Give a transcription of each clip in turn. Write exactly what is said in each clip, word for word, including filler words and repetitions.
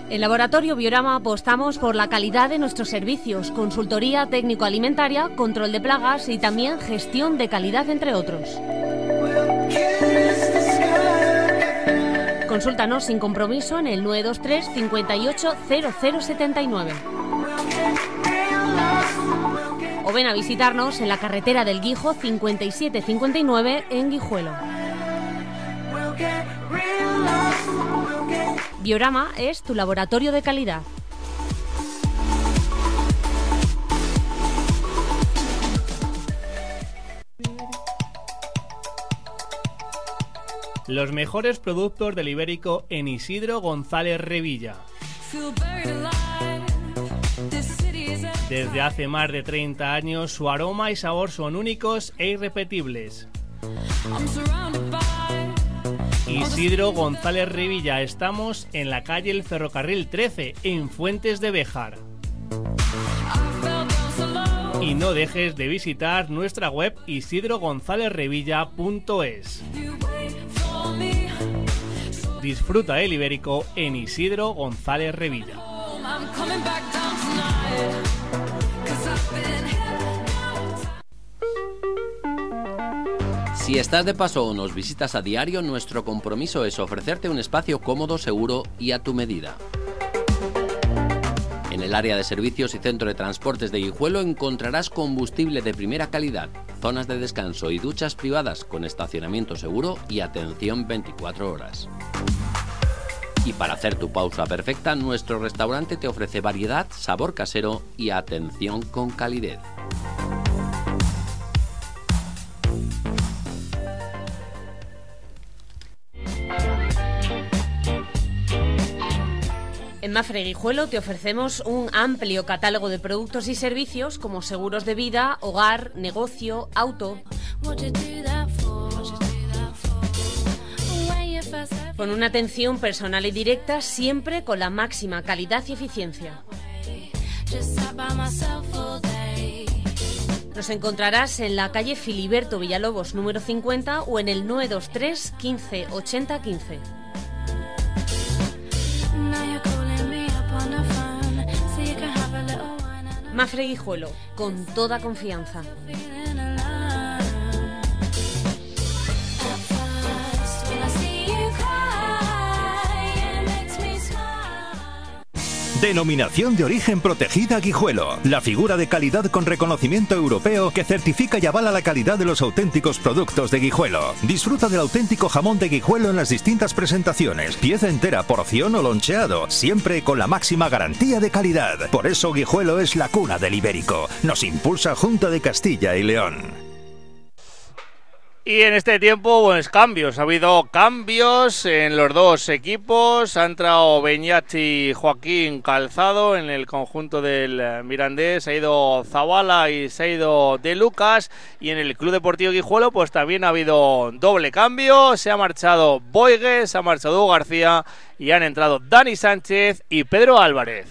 En Laboratorio Biorama apostamos por la calidad de nuestros servicios, consultoría técnico-alimentaria, control de plagas y también gestión de calidad, entre otros. Consúltanos sin compromiso en el nueve dos tres, cincuenta y ocho, cero cero setenta y nueve. O ven a visitarnos en la carretera del Guijo cincuenta y siete cincuenta y nueve en Guijuelo. Biorama es tu laboratorio de calidad. Los mejores productos del Ibérico en Isidro González Revilla. Desde hace más de treinta años, su aroma y sabor son únicos e irrepetibles. Isidro González Revilla, estamos en la calle El Ferrocarril trece, en Fuentes de Béjar. Y no dejes de visitar nuestra web isidro gonzález revilla punto es. Disfruta el Ibérico en Isidro González Revilla. Si estás de paso o nos visitas a diario, nuestro compromiso es ofrecerte un espacio cómodo, seguro y a tu medida. En el área de servicios y centro de transportes de Guijuelo encontrarás combustible de primera calidad, zonas de descanso y duchas privadas con estacionamiento seguro y atención veinticuatro horas. Y para hacer tu pausa perfecta, nuestro restaurante te ofrece variedad, sabor casero y atención con calidez. En Mafre Guijuelo te ofrecemos un amplio catálogo de productos y servicios como seguros de vida, hogar, negocio, auto. Con una atención personal y directa, siempre con la máxima calidad y eficiencia. Nos encontrarás en la calle Filiberto Villalobos número cincuenta o en el nueve dos tres, quince, ochenta, quince. Mafre Guijuelo, con toda confianza. Denominación de origen protegida Guijuelo. La figura de calidad con reconocimiento europeo que certifica y avala la calidad de los auténticos productos de Guijuelo. Disfruta del auténtico jamón de Guijuelo en las distintas presentaciones. Pieza entera, porción o loncheado. Siempre con la máxima garantía de calidad. Por eso Guijuelo es la cuna del Ibérico. Nos impulsa Junta de Castilla y León. Y en este tiempo, pues cambios, ha habido cambios en los dos equipos. Ha entrado Beñat y Joaquín Calzado en el conjunto del Mirandés, se ha ido Zavala y se ha ido De Lucas. Y en el Club Deportivo Guijuelo pues también ha habido doble cambio, se ha marchado Boigues, se ha marchado Hugo García y han entrado Dani Sánchez y Pedro Álvarez.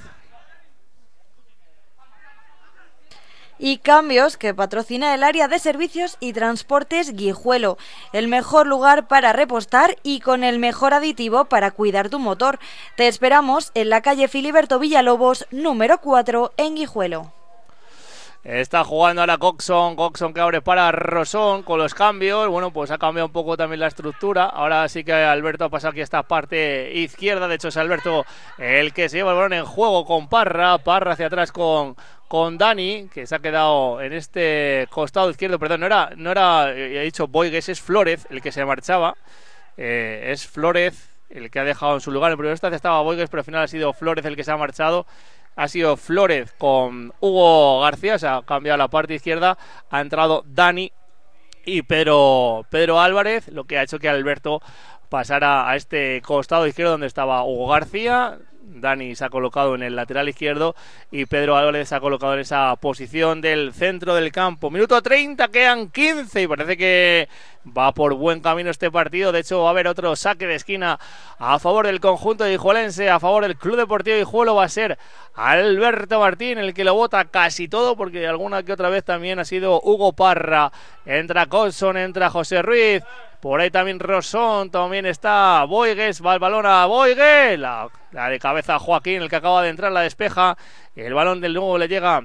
Y cambios que patrocina el área de servicios y transportes Guijuelo, el mejor lugar para repostar y con el mejor aditivo para cuidar tu motor. Te esperamos en la calle Filiberto Villalobos número cuatro en Guijuelo. Está jugando ahora Coxon, Coxon que abre para Rosón con los cambios. Bueno, pues ha cambiado un poco también la estructura. Ahora sí que Alberto ha pasado aquí a esta parte izquierda. De hecho es Alberto el que se lleva el balón en juego con Parra. Parra hacia atrás con, con Dani, que se ha quedado en este costado izquierdo. Perdón, no era, no era he dicho Boigues, es Flórez el que se marchaba. Eh, es Flórez el que ha dejado en su lugar. En el primer instante estaba Boigues, pero al final ha sido Flórez el que se ha marchado. Ha sido Flórez con Hugo García, se ha cambiado la parte izquierda, ha entrado Dani y Pedro, Pedro Álvarez, lo que ha hecho que Alberto pasara a este costado izquierdo donde estaba Hugo García. Dani se ha colocado en el lateral izquierdo y Pedro Álvarez se ha colocado en esa posición del centro del campo. Minuto treinta, quedan quince y parece que va por buen camino este partido. De hecho va a haber otro saque de esquina a favor del conjunto guijuelense, a favor del Club Deportivo Guijuelo. Va a ser Alberto Martín el que lo bota casi todo, porque alguna que otra vez también ha sido Hugo Parra. Entra Colson, entra José Ruiz, por ahí también Rosón, también está Boigues, va el balón a Boigues, la, la de cabeza a Joaquín, el que acaba de entrar, la despeja, el balón del nuevo le llega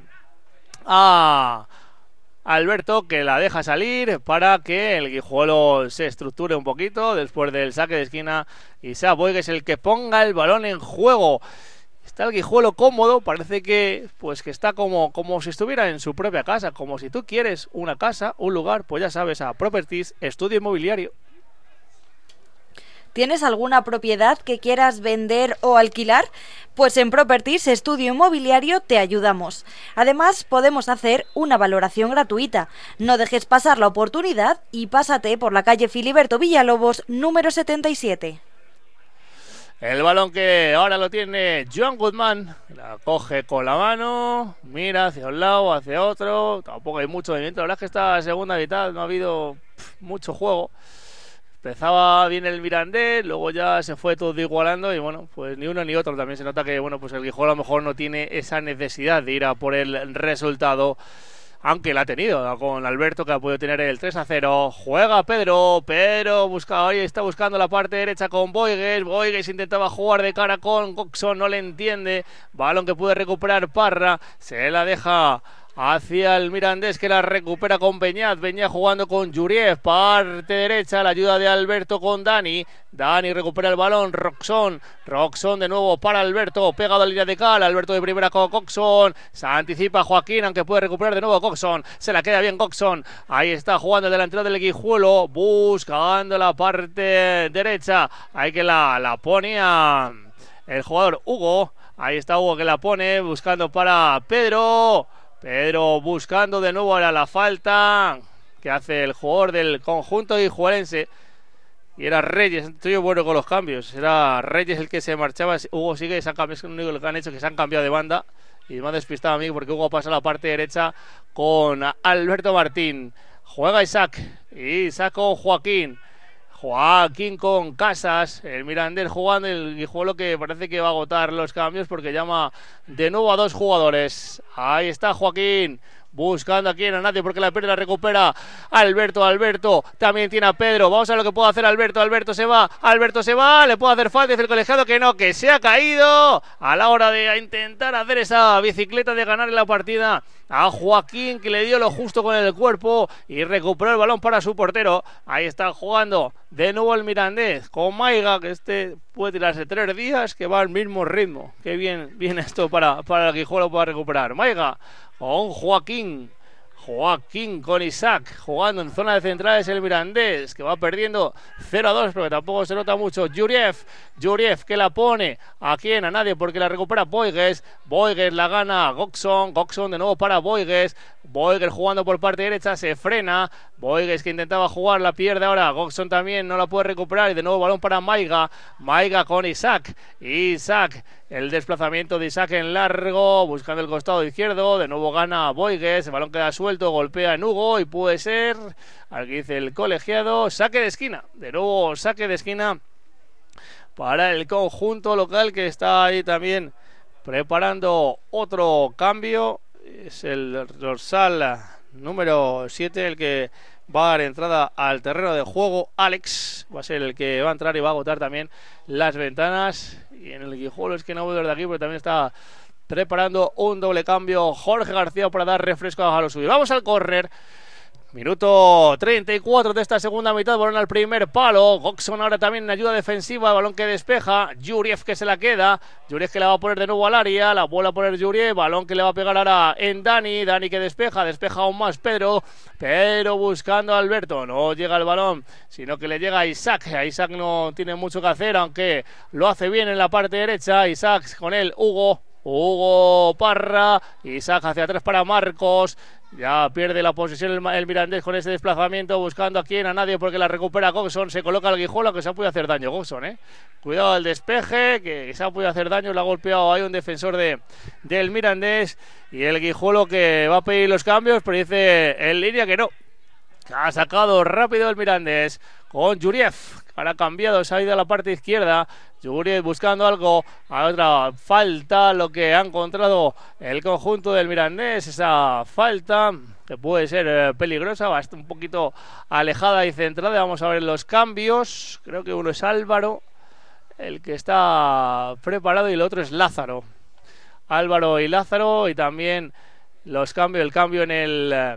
a Alberto, que la deja salir para que el Guijuelo se estructure un poquito después del saque de esquina y sea Boigues el que ponga el balón en juego. Está el Guijuelo cómodo, parece que pues que está como, como si estuviera en su propia casa, como si tú quieres una casa, un lugar, pues ya sabes, a Properties, estudio inmobiliario. ¿Tienes alguna propiedad que quieras vender o alquilar? Pues en Properties Estudio Inmobiliario te ayudamos. Además, podemos hacer una valoración gratuita. No dejes pasar la oportunidad y pásate por la calle Filiberto Villalobos, número setenta y siete. El balón que ahora lo tiene Joan Guzmán, la coge con la mano, mira hacia un lado, hacia otro, tampoco hay mucho movimiento. La verdad es que esta segunda mitad no ha habido pff, mucho juego. Empezaba bien el Mirandés, luego ya se fue todo igualando y bueno, pues ni uno ni otro. También se nota que bueno, pues el Guijuelo a lo mejor no tiene esa necesidad de ir a por el resultado, aunque la ha tenido con Alberto, que ha podido tener el tres a cero. Juega Pedro, Pedro busca, ahí está buscando la parte derecha con Boigues. Boigues intentaba jugar de cara con Coxon, no le entiende. Balón que puede recuperar Parra, se la deja hacia el Mirandés, que la recupera con Beñat. Beñat jugando con Juriev, parte derecha, la ayuda de Alberto con Dani. Dani recupera el balón, Roxón, Roxón de nuevo para Alberto, pegado a la línea de cal, Alberto de primera con Coxon, se anticipa Joaquín, aunque puede recuperar de nuevo a Coxon, se la queda bien Coxon, ahí está jugando el delantero del Guijuelo, buscando la parte derecha, ahí que la, la ponía el jugador Hugo, ahí está Hugo que la pone, buscando para Pedro, Pedro buscando de nuevo ahora la falta que hace el jugador del conjunto guijuelense. Y era Reyes, estoy bueno con los cambios. Era Reyes el que se marchaba. Hugo sigue, se han cambiado, es lo único que han hecho, que se han cambiado de banda. Y me ha despistado a mí porque Hugo pasa a la parte derecha con Alberto Martín. Juega Isaac. Isaac con Joaquín. Joaquín con Casas. El Mirandés jugando. El Guijuelo que parece que va a agotar los cambios porque llama de nuevo a dos jugadores. Ahí está Joaquín. Buscando aquí a nadie porque la pierde, la recupera Alberto, Alberto, también tiene a Pedro, vamos a ver lo que puede hacer Alberto, Alberto se va, Alberto se va, le puede hacer falta, dice el colegiado que no, que se ha caído a la hora de intentar hacer esa bicicleta de ganar en la partida a Joaquín, que le dio lo justo con el cuerpo y recuperó el balón para su portero. Ahí está jugando de nuevo el Mirandés con Maiga, que este puede tirarse tres días, que va al mismo ritmo. Qué bien viene esto para, para el Guijuelo para recuperar. Maiga con Joaquín, Joaquín con Isaac, jugando en zona de centrales el Mirandés, que va perdiendo cero a dos, pero que tampoco se nota mucho. Juriev, Juriev que la pone a quién, a nadie, porque la recupera Boigues, Boigues la gana Goxon, Goxon de nuevo para Boigues, Boigues jugando por parte derecha, se frena, Boigues que intentaba jugar, la pierde ahora, Goxon también no la puede recuperar y de nuevo balón para Maiga, Maiga con Isaac, Isaac, el desplazamiento de Isaac en largo, buscando el costado izquierdo, de nuevo gana Boigues, el balón queda suelto, golpea en Hugo y puede ser, aquí dice el colegiado, saque de esquina, de nuevo saque de esquina para el conjunto local que está ahí también preparando otro cambio. Es el dorsal número siete el que va a dar entrada al terreno de juego. Alex va a ser el que va a entrar y va a agotar también las ventanas. Y en el Guijuelo es que no voy desde aquí, pero también está preparando un doble cambio Jorge García para dar refresco a los suyos. Vamos al córner. Minuto treinta y cuatro de esta segunda mitad, balón al primer palo, Goxon ahora también en ayuda defensiva, balón que despeja, Juriev que se la queda, Juriev que la va a poner de nuevo al área, la vuelve a poner Juriev, balón que le va a pegar ahora en Dani, Dani que despeja, despeja aún más Pedro, Pedro buscando a Alberto, no llega el balón, sino que le llega a Isaac, a Isaac no tiene mucho que hacer, aunque lo hace bien en la parte derecha, Isaac con él, Hugo, Hugo Parra, Isaac hacia atrás para Marcos, ya pierde la posición el, el Mirandés con ese desplazamiento, buscando a quién, a nadie, porque la recupera Goxon, se coloca el Guijuelo, que se ha podido hacer daño Goxon, eh. Cuidado al despeje, que se ha podido hacer daño, le ha golpeado ahí un defensor de del Mirandés, y el Guijuelo que va a pedir los cambios, pero dice en línea que no, que ha sacado rápido el Mirandés con Yuriev. Ahora ha cambiado, se ha ido a la parte izquierda. Yuriev buscando algo, a otra falta, lo que ha encontrado el conjunto del Mirandés, esa falta que puede ser eh, peligrosa, bastante un poquito alejada y centrada. Vamos a ver los cambios. Creo que uno es Álvaro, el que está preparado, y el otro es Lázaro. Álvaro y Lázaro, y también los cambios, el cambio en el eh,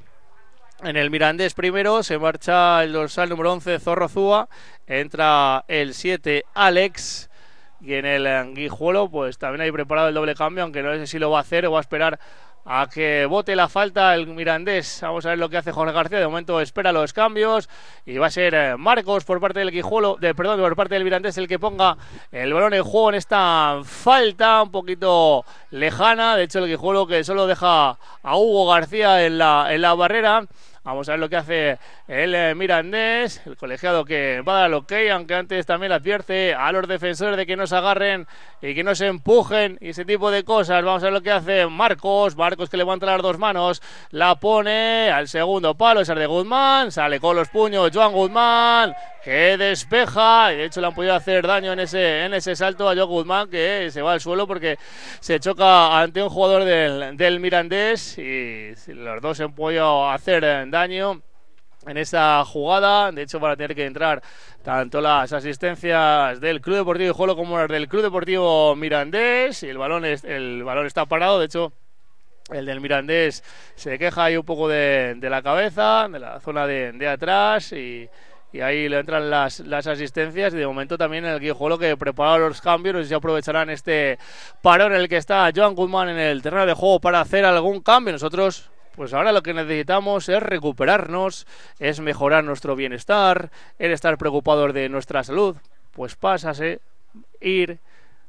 en el Mirandés primero. Se marcha el dorsal número once, Zorrozúa, entra el siete, Alex, y en el Guijuelo pues también hay preparado el doble cambio, aunque no sé si lo va a hacer o va a esperar a que bote la falta el Mirandés. Vamos a ver lo que hace Jorge García. De momento espera los cambios y va a ser eh, Marcos por parte del Guijuelo, de, perdón, por parte del Mirandés, el que ponga el balón en juego en esta falta un poquito lejana. De hecho, el Guijuelo que solo deja a Hugo García en la, en la barrera. Vamos a ver lo que hace el eh, Mirandés, el colegiado que va a dar el ok, aunque antes también advierte a los defensores de que no se agarren y que no se empujen y ese tipo de cosas. Vamos a ver lo que hace Marcos, Marcos que levanta las dos manos, la pone al segundo palo, esa de Guzmán, sale con los puños Joan Guzmán, que despeja, y de hecho le han podido hacer daño en ese, en ese salto a Joan Guzmán, que se va al suelo porque se choca ante un jugador del, del Mirandés, y los dos se han podido hacer daño en esa jugada. De hecho van a tener que entrar tanto las asistencias del Club Deportivo Guijuelo como las del Club Deportivo Mirandés, y el balón, es, el balón está parado. De hecho el del Mirandés se queja ahí un poco de, de la cabeza, de la zona de, de atrás, y y ahí le entran las, las asistencias. Y de momento también el Guijuelo que prepara los cambios. No sé si aprovecharán este parón en el que está Joan Guzmán en el terreno de juego para hacer algún cambio. Nosotros pues ahora lo que necesitamos es recuperarnos, es mejorar nuestro bienestar, el estar preocupados de nuestra salud. Pues pásase, ir,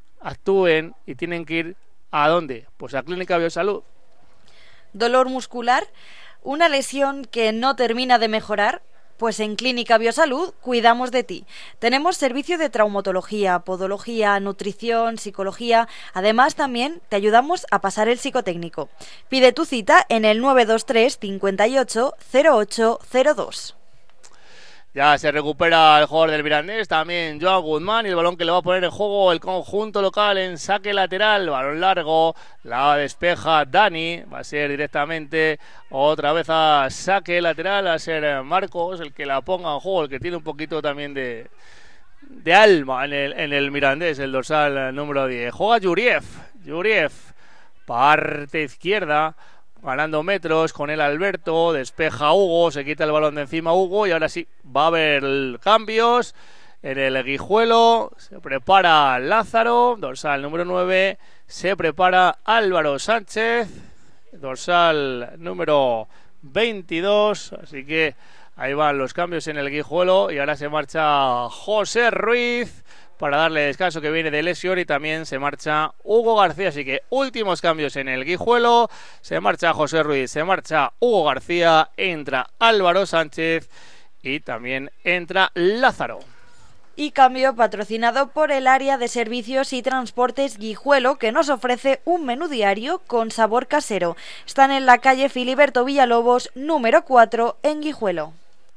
actúen, y tienen que ir ¿a dónde? Pues a Clínica Biosalud. Dolor muscular, una lesión que no termina de mejorar. Pues en Clínica Biosalud cuidamos de ti. Tenemos servicio de traumatología, podología, nutrición, psicología. Además, también te ayudamos a pasar el psicotécnico. Pide tu cita en el nueve dos tres, cincuenta y ocho, cero ocho cero dos. Ya se recupera el jugador del Mirandés, también Joan Guzmán, y el balón que le va a poner en juego el conjunto local en saque lateral, balón largo, la despeja Dani, va a ser directamente otra vez a saque lateral, va a ser Marcos el que la ponga en juego, el que tiene un poquito también de, de alma en el, en el Mirandés, el dorsal número diez. Juega Yuriev, Yuriev, parte izquierda, ganando metros con el Alberto, despeja Hugo, se quita el balón de encima Hugo, y ahora sí va a haber cambios en el Guijuelo. Se prepara Lázaro, dorsal número nueve, se prepara Álvaro Sánchez, dorsal número veintidós, así que ahí van los cambios en el Guijuelo, y ahora se marcha José Ruiz para darle descanso, que viene de lesión, y también se marcha Hugo García. Así que últimos cambios en el Guijuelo, se marcha José Ruiz, se marcha Hugo García, entra Álvaro Sánchez y también entra Lázaro. Y cambio patrocinado por el área de servicios y transportes Guijuelo, que nos ofrece un menú diario con sabor casero. Están en la calle Filiberto Villalobos, número cuatro, en Guijuelo.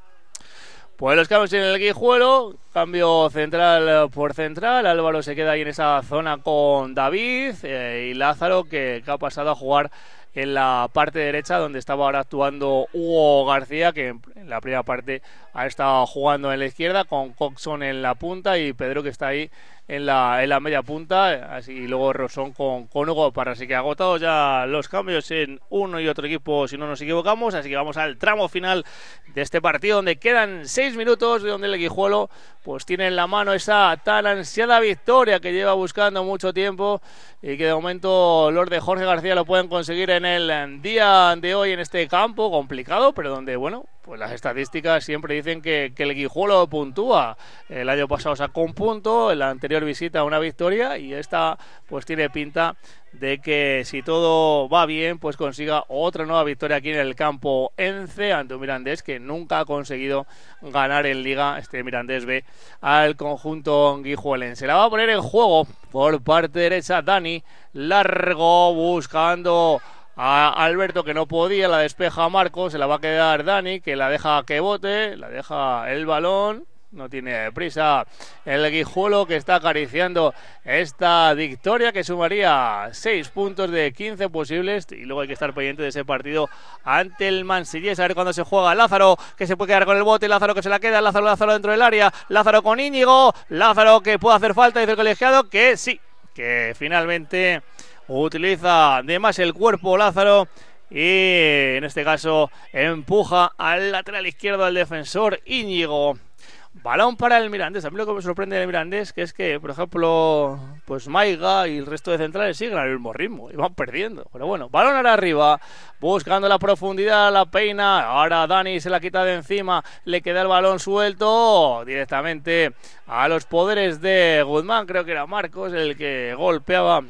Pues los cambios en el Guijuelo, cambio central por central, Álvaro se queda ahí en esa zona con David, eh, y Lázaro que, que ha pasado a jugar en la parte derecha, donde estaba ahora actuando Hugo García, que en la primera parte ha estado jugando en la izquierda, con Coxon en la punta y Pedro que está ahí en la, en la media punta, así, y luego Rosón con, con Hugo Parra. Así que agotados ya los cambios en uno y otro equipo, si no nos equivocamos. Así que vamos al tramo final de este partido, donde quedan seis minutos, de donde el Guijuelo pues tiene en la mano esa tan ansiada victoria que lleva buscando mucho tiempo, y que de momento los de Jorge García lo pueden conseguir en el día de hoy en este campo complicado, pero donde, bueno, pues las estadísticas siempre dicen que, que el Guijuelo puntúa. El año pasado sacó un punto, en la anterior visita una victoria, y esta pues tiene pinta de que si todo va bien pues consiga otra nueva victoria aquí en el campo Ence ante un Mirandés que nunca ha conseguido ganar en Liga, este Mirandés B, al conjunto guijuelense. La va a poner en juego por parte derecha Dani, largo buscando a Alberto, que no podía, la despeja Marcos, se la va a quedar Dani, que la deja que bote, la deja el balón. No tiene prisa el Guijuelo, que está acariciando esta victoria que sumaría seis puntos de quince posibles. Y luego hay que estar pendiente de ese partido ante el Mansillés. A ver cuándo se juega. Lázaro, que se puede quedar con el bote. Lázaro, que se la queda. Lázaro, Lázaro dentro del área. Lázaro con Íñigo. Lázaro, que puede hacer falta, dice el colegiado. Que sí, que finalmente utiliza de más el cuerpo Lázaro. Y en este caso empuja al lateral izquierdo al defensor Íñigo. Balón para el Mirandés. A mí lo que me sorprende del Mirandés que es que, por ejemplo, pues Maiga y el resto de centrales siguen al mismo ritmo y van perdiendo. Pero bueno, balón ahora arriba, buscando la profundidad, la peina. Ahora Dani se la quita de encima, le queda el balón suelto directamente a los poderes de Guzmán. Creo que era Marcos el que golpeaba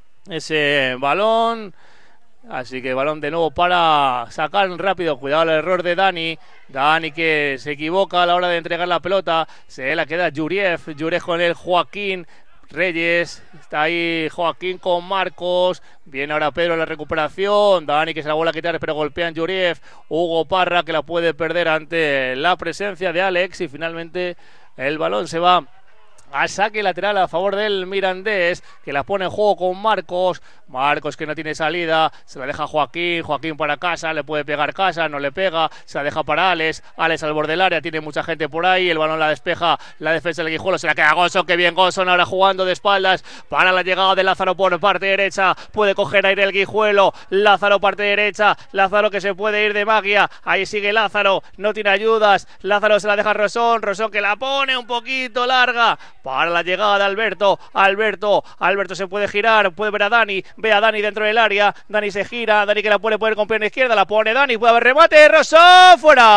ese balón. Así que balón de nuevo para sacar rápido. Cuidado el error de Dani. Dani que se equivoca a la hora de entregar la pelota. Se la queda Yuriev. Yuriev con el Joaquín Reyes. Está ahí Joaquín con Marcos. Viene ahora Pedro en la recuperación. Dani que se la vuelve a quitar, pero golpean Yuriev. Hugo Parra que la puede perder ante la presencia de Alex. Y finalmente el balón se va a saque lateral a favor del Mirandés, que la pone en juego con Marcos. Marcos que no tiene salida, se la deja Joaquín, Joaquín para Casa, le puede pegar Casa, no le pega, se la deja para Alex, Alex al borde del área, tiene mucha gente por ahí, el balón la despeja la defensa del Guijuelo, se la queda Goson, que bien Goson ahora jugando de espaldas para la llegada de Lázaro por parte derecha, puede coger aire el Guijuelo, Lázaro parte derecha, Lázaro que se puede ir de magia, ahí sigue Lázaro, no tiene ayudas, Lázaro se la deja a Rosón, Rosón que la pone un poquito larga para la llegada de Alberto, Alberto, Alberto se puede girar, puede ver a Dani, ve a Dani dentro del área, Dani se gira, Dani que la puede poner con pierna izquierda, la pone Dani, puede haber remate, Rosón,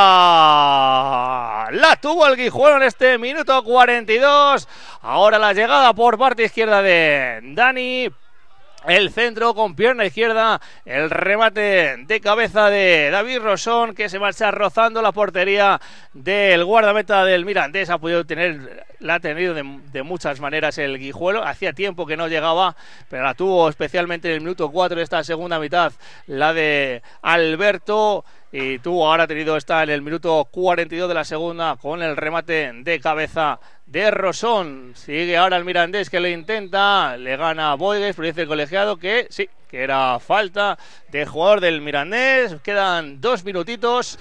fuera, la tuvo el Guijuelo en este minuto cuarenta y dos, ahora la llegada por parte izquierda de Dani, el centro con pierna izquierda, el remate de cabeza de David Rosón, que se marcha rozando la portería del guardameta del Mirandés. Ha podido tener, la ha tenido de, de muchas maneras el Guijuelo, hacía tiempo que no llegaba, pero la tuvo especialmente en el minuto cuatro de esta segunda mitad, la de Alberto. Y tuvo ahora tenido esta en el minuto cuarenta y dos de la segunda con el remate de cabeza de Rosón. Sigue ahora el Mirandés que lo intenta, le gana Boigues, pero dice el colegiado que sí, que era falta de jugador del Mirandés. Quedan dos minutitos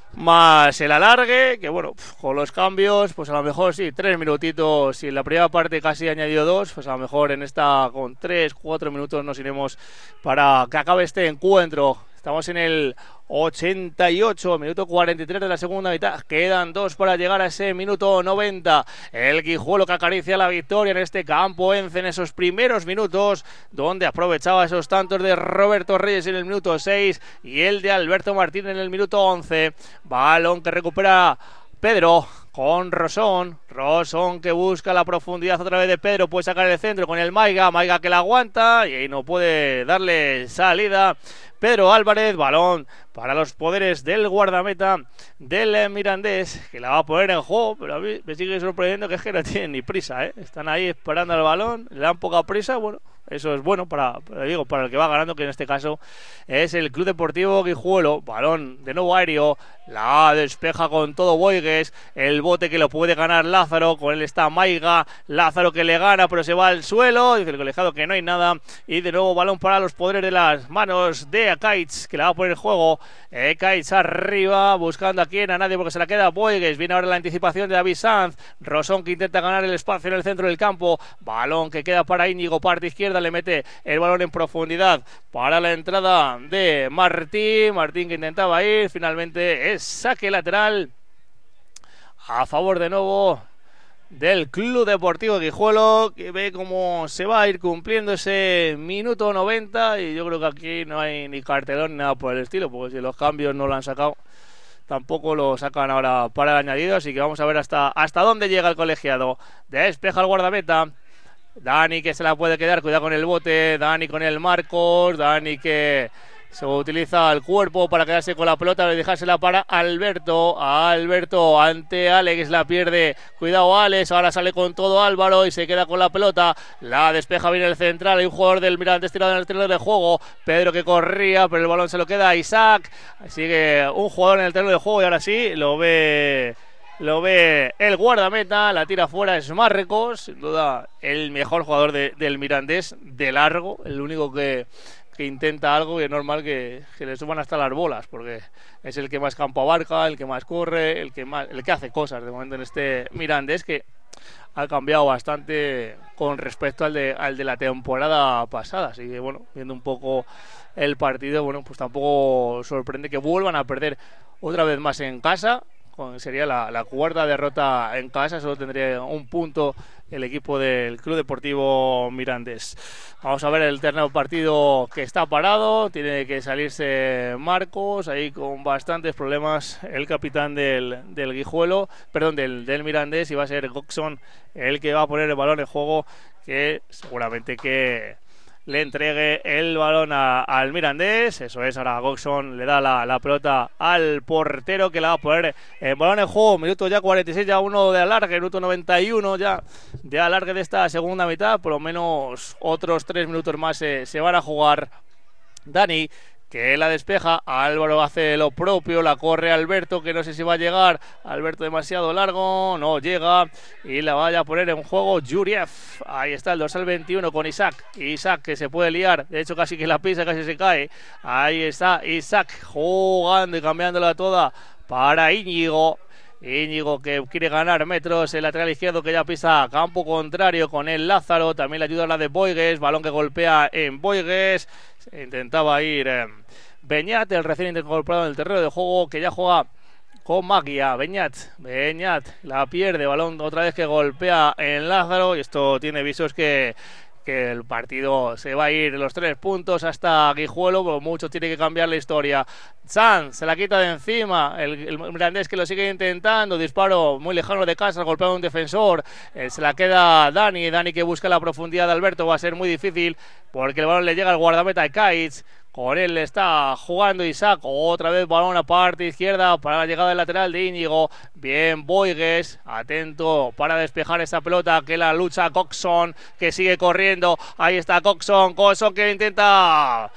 más el alargue, que bueno, con los cambios, pues a lo mejor sí, tres minutitos, y en la primera parte casi añadió dos, pues a lo mejor en esta con tres, cuatro minutos nos iremos para que acabe este encuentro. Estamos en el ochenta y ocho, minuto cuarenta y tres de la segunda mitad. Quedan dos para llegar a ese minuto noventa. El Guijuelo que acaricia la victoria en este campo Ence en esos primeros minutos, donde aprovechaba esos tantos de Roberto Reyes en el minuto seis y el de Alberto Martín en el minuto once. Balón que recupera Pedro con Rosón, Rosón que busca la profundidad a través de Pedro, puede sacar el centro con el Maiga, Maiga que la aguanta y ahí no puede darle salida Pedro Álvarez. Balón para los poderes del guardameta del Mirandés, que la va a poner en juego, pero a mí me sigue sorprendiendo que es que no tienen ni prisa, ¿eh? Están ahí esperando el balón, le dan poca prisa, bueno, eso es bueno para, para, digo, para el que va ganando, que en este caso es el Club Deportivo Guijuelo. Balón de nuevo aéreo, la despeja con todo Boigues, el bote que lo puede ganar Lázaro, con él está Maiga, Lázaro que le gana pero se va al suelo, dice el colegiado que no hay nada, y de nuevo balón para los poderes de las manos de Akaitz, que la va a poner en juego. Akaitz arriba, buscando a quién, a nadie, porque se la queda Boigues. Viene ahora la anticipación de David Sanz, Rosón que intenta ganar el espacio en el centro del campo, balón que queda para Íñigo, parte izquierda, le mete el balón en profundidad para la entrada de Martín, Martín que intentaba ir, finalmente es saque lateral a favor de nuevo del Club Deportivo Guijuelo, que ve cómo se va a ir cumpliendo ese minuto noventa, y yo creo que aquí no hay ni cartelón ni nada por el estilo, porque si los cambios no lo han sacado, tampoco lo sacan ahora para el añadido, así que vamos a ver hasta, hasta dónde llega el colegiado. Despeja el guardameta, Dani que se la puede quedar, cuidado con el bote, Dani con el Marcos, Dani que se utiliza el cuerpo para quedarse con la pelota y dejársela para Alberto. Alberto ante Alex, la pierde. Cuidado Alex, ahora sale con todo Álvaro y se queda con la pelota. La despeja bien el central. Hay un jugador del Mirandés tirado en el terreno de juego. Pedro que corría, pero el balón se lo queda a Isaac. Sigue un jugador en el terreno de juego y ahora sí lo ve... Lo ve el guardameta, la tira fuera, es Marcos, sin duda el mejor jugador de, del Mirandés, de largo, el único que, que intenta algo y es normal que, que le suban hasta las bolas, porque es el que más campo abarca, el que más corre, el que más, el que hace cosas de momento en este Mirandés, que ha cambiado bastante con respecto al de, al de la temporada pasada. Así que bueno, viendo un poco el partido, bueno, pues tampoco sorprende que vuelvan a perder otra vez más en casa. Sería la, la cuarta derrota en casa, solo tendría un punto el equipo del Club Deportivo Mirandés. Vamos a ver el terreno partido que está parado, tiene que salirse Marcos, ahí con bastantes problemas el capitán del, del Guijuelo, perdón, del, del Mirandés, y va a ser Coxon el que va a poner el balón en juego, que seguramente que le entregue el balón a, al Mirandés. Eso es, ahora Goxon le da la, la pelota al portero, que la va a poner el balón en juego. Minuto ya cuarenta y seis, ya uno de alargue, minuto noventa y uno ya de alargue de esta segunda mitad. Por lo menos otros tres minutos más se, se van a jugar. Dani, que la despeja, Álvaro hace lo propio, la corre Alberto, que no sé si va a llegar, Alberto demasiado largo, no llega, y la vaya a poner en juego Yuriev. Ahí está el dorsal veintiuno con Isaac, Isaac que se puede liar, de hecho casi que la pisa, casi se cae, ahí está Isaac jugando y cambiándola toda para Íñigo. Íñigo que quiere ganar metros, el lateral izquierdo que ya pisa campo contrario con el Lázaro, también le ayuda a la de Boigues, balón que golpea en Boigues, se intentaba ir eh, Beñat, el recién incorporado en el terreno de juego, que ya juega con Magia. Beñat, Beñat la pierde, balón otra vez que golpea en Lázaro, y esto tiene visos que que el partido se va a ir los tres puntos hasta Guijuelo, pero mucho tiene que cambiar la historia. Sanz se la quita de encima, el, el Mirandés que lo sigue intentando, disparo muy lejano de casa, golpea a un defensor, eh, se la queda Dani, Dani que busca la profundidad de Alberto, va a ser muy difícil porque el balón le llega al guardameta de Kaitz. Con él está jugando Isaac, otra vez balón a parte izquierda para la llegada del lateral de Íñigo. Bien Boigues, atento para despejar esa pelota, que la lucha Coxon, que sigue corriendo. Ahí está Coxon, Coxon que intenta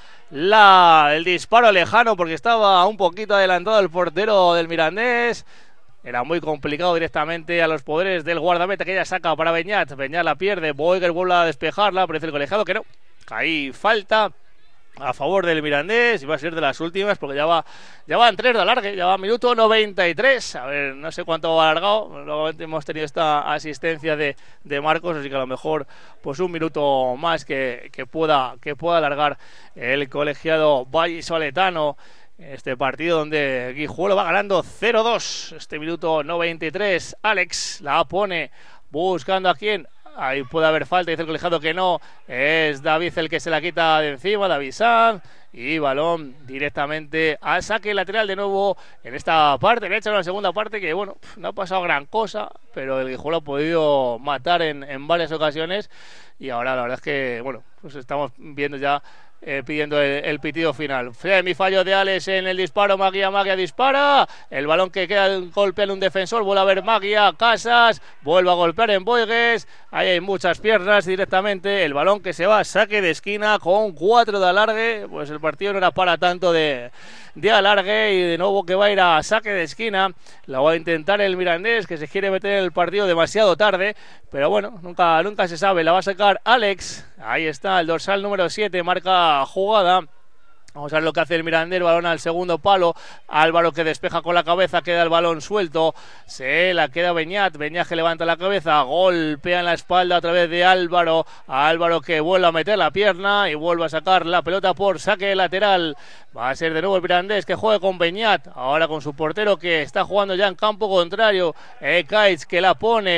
la, el disparo lejano porque estaba un poquito adelantado el portero del Mirandés. Era muy complicado directamente a los poderes del guardameta, que ya saca para Beñat. Beñat la pierde, Boigues vuelve a despejarla, parece el colegiado que no. Ahí falta a favor del Mirandés, y va a ser de las últimas porque ya va ya van tres de alargue, ya va minuto noventa y tres. A ver, no sé cuánto va alargado, nuevamente hemos tenido esta asistencia de, de Marcos, así que a lo mejor pues un minuto más que, que pueda que pueda alargar el colegiado vallisoletano este partido, donde Guijuelo va ganando cero dos. Este minuto noventa y tres, Alex la pone buscando a quién. Ahí puede haber falta, dice el colegiado que no, es David el que se la quita de encima, David Sanz, y balón directamente al saque lateral de nuevo en esta parte derecha, en la segunda parte, que bueno, no ha pasado gran cosa, pero el Guijuelo ha podido matar en, en varias ocasiones, y ahora la verdad es que, bueno, pues estamos viendo ya Eh, pidiendo el, el pitido final. Mi fallo de Alex en el disparo, Magia, Magia dispara, el balón que queda golpea en un defensor, vuelve a ver Magia, Casas, vuelve a golpear en Boigues, ahí hay muchas piernas directamente, el balón que se va a saque de esquina con cuatro de alargue, pues el partido no era para tanto de, de alargue, y de nuevo que va a ir a saque de esquina, la va a intentar el Mirandés, que se quiere meter en el partido demasiado tarde, pero bueno, nunca, nunca se sabe, la va a sacar Alex, ahí está el dorsal número siete, marca jugada. Vamos a ver lo que hace el Mirandés, balón al segundo palo, Álvaro que despeja con la cabeza, queda el balón suelto, se la queda Beñat, Beñat que levanta la cabeza, golpea en la espalda a través de Álvaro, Álvaro que vuelve a meter la pierna y vuelve a sacar la pelota por saque lateral. Va a ser de nuevo el Mirandés que juegue con Beñat, ahora con su portero que está jugando ya en campo contrario, eh, Kaitz que la pone,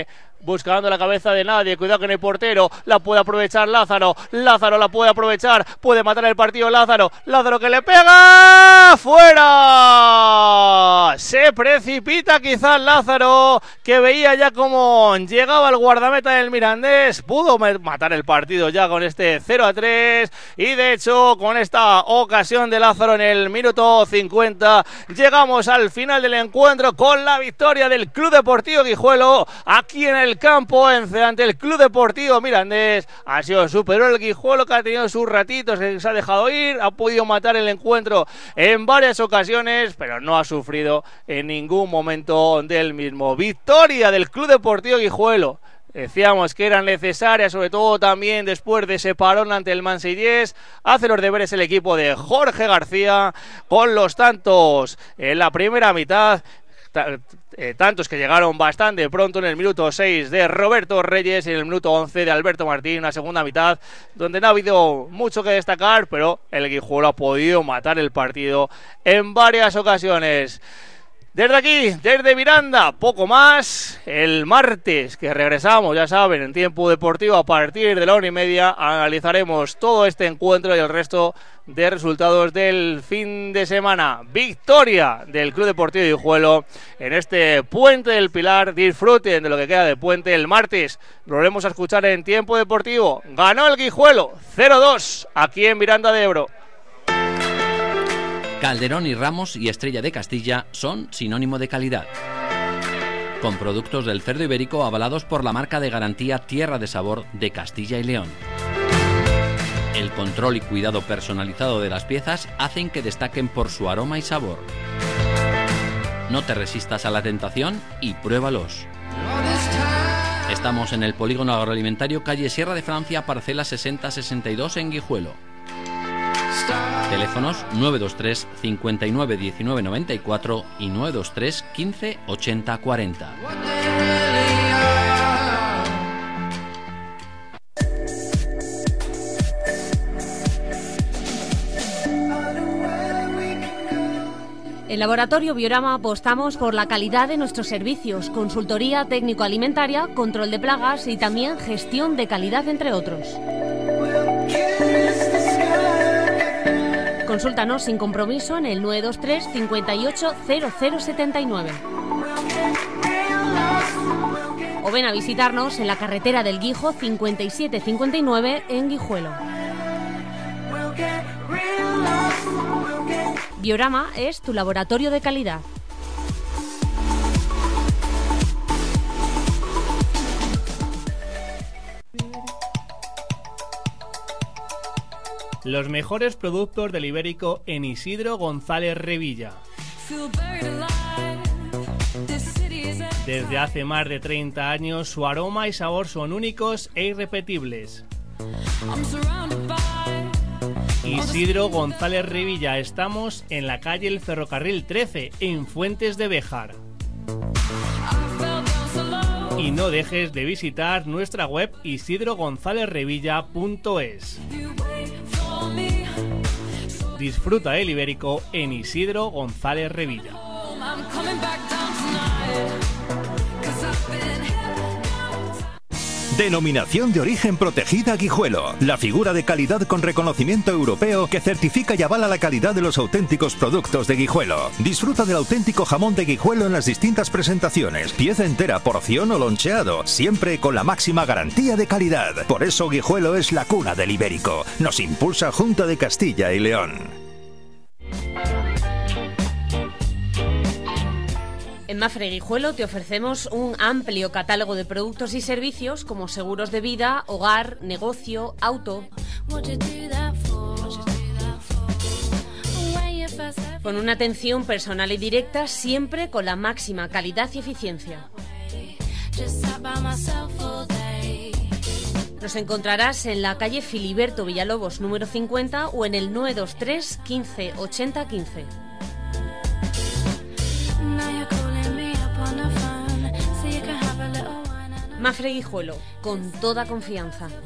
buscando la cabeza de nadie, cuidado con el portero, la puede aprovechar Lázaro, Lázaro la puede aprovechar, puede matar el partido Lázaro, Lázaro que le pega, ¡fuera! Se precipita quizás Lázaro, que veía ya cómo llegaba el guardameta del Mirandés, pudo matar el partido ya con este cero a tres, y de hecho con esta ocasión de Lázaro en el minuto cincuenta llegamos al final del encuentro con la victoria del Club Deportivo Guijuelo aquí en el campo Ence ante el Club Deportivo Mirandés. Ha sido superior el Guijuelo, que ha tenido sus ratitos, que se ha dejado ir, ha podido matar el encuentro en varias ocasiones, pero no ha sufrido en ningún momento del mismo. Victoria del Club Deportivo Guijuelo. Decíamos que era necesaria, sobre todo también después de ese parón ante el Mansillés. Hace los deberes el equipo de Jorge García con los tantos en la primera mitad. Eh, tantos que llegaron bastante pronto en el minuto seis de Roberto Reyes y en el minuto once de Alberto Martín, una segunda mitad donde no ha habido mucho que destacar, pero el Guijuelo ha podido matar el partido en varias ocasiones. Desde aquí, desde Miranda, poco más. El martes que regresamos, ya saben, en Tiempo Deportivo a partir de la una y media, analizaremos todo este encuentro y el resto de resultados del fin de semana. Victoria del Club Deportivo Guijuelo en este Puente del Pilar. Disfruten de lo que queda de puente. El martes lo volvemos a escuchar en Tiempo Deportivo. Ganó el Guijuelo cero dos aquí en Miranda de Ebro. Calderón y Ramos y Estrella de Castilla son sinónimo de calidad. Con productos del cerdo ibérico avalados por la marca de garantía Tierra de Sabor de Castilla y León. El control y cuidado personalizado de las piezas hacen que destaquen por su aroma y sabor. No te resistas a la tentación y pruébalos. Estamos en el Polígono Agroalimentario, calle Sierra de Francia, parcela sesenta sesenta y dos en Guijuelo. Teléfonos nueve dos tres cincuenta y nueve diecinueve noventa y cuatro y nueve dos tres quince ochenta cuarenta. En Laboratorio Biorama apostamos por la calidad de nuestros servicios, consultoría técnico-alimentaria, control de plagas y también gestión de calidad, entre otros. Consúltanos sin compromiso en el nueve dos tres cincuenta y ocho cero cero setenta y nueve. O ven a visitarnos en la carretera del Guijo cincuenta y siete cincuenta y nueve en Guijuelo. Biorama es tu laboratorio de calidad. Los mejores productos del ibérico en Isidro González Revilla. Desde hace más de treinta años, su aroma y sabor son únicos e irrepetibles. Isidro González Revilla, estamos en la calle El Ferrocarril trece, en Fuentes de Béjar. Y no dejes de visitar nuestra web isidro gonzález revilla punto es. Disfruta el ibérico en Isidro González Revilla. Denominación de origen protegida Guijuelo. La figura de calidad con reconocimiento europeo que certifica y avala la calidad de los auténticos productos de Guijuelo. Disfruta del auténtico jamón de Guijuelo en las distintas presentaciones. Pieza entera, porción o loncheado. Siempre con la máxima garantía de calidad. Por eso Guijuelo es la cuna del ibérico. Nos impulsa Junta de Castilla y León. En Mafre Guijuelo te ofrecemos un amplio catálogo de productos y servicios como seguros de vida, hogar, negocio, auto. Con una atención personal y directa, siempre con la máxima calidad y eficiencia. Nos encontrarás en la calle Filiberto Villalobos número cincuenta o en el nueve dos tres quince ochenta quince. Mafre Guijuelo, con toda confianza.